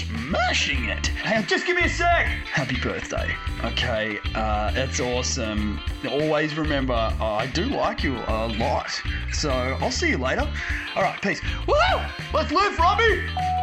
smashing it. Hang on, just give me a sec. Happy birthday. Okay, that's awesome. Always remember, I do like you a lot. So I'll see you later. All right, peace. Woo! Let's live, Robbie!